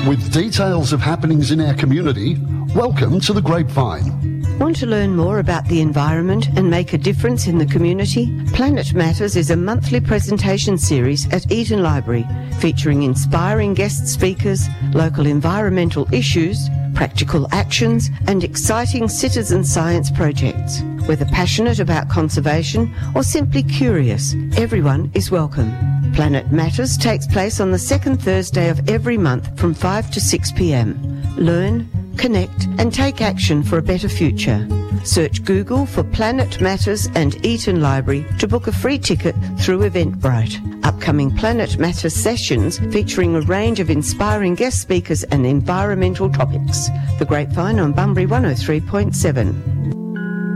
With details of happenings in our community, welcome to The Grapevine. Want to learn more about the environment and make a difference in the community? Planet Matters is a monthly presentation series at Eton Library featuring inspiring guest speakers, local environmental issues, practical actions and exciting citizen science projects. Whether passionate about conservation or simply curious, everyone is welcome. Planet Matters takes place on the second Thursday of every month from 5 to 6 p.m. Learn, connect and take action for a better future. Search Google for Planet Matters and Eton Library to book a free ticket through Eventbrite. Upcoming Planet Matters sessions featuring a range of inspiring guest speakers and environmental topics. The Grapevine on Bunbury 103.7.